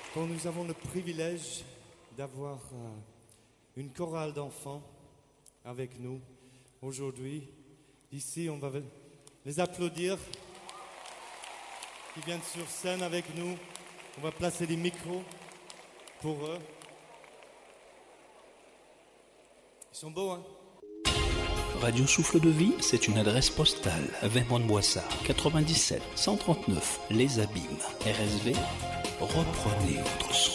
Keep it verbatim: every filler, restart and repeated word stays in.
Quand nous avons le privilège d'avoir euh, une chorale d'enfants avec nous aujourd'hui, ici on va les applaudir. Ils viennent sur scène avec nous. On va placer des micros pour eux. Ils sont beaux, hein? Radio Souffle de Vie, c'est une adresse postale. Vermont-Boissard, quatre-vingt-dix-sept cent trente-neuf Les Abîmes. R S V, reprenez votre son.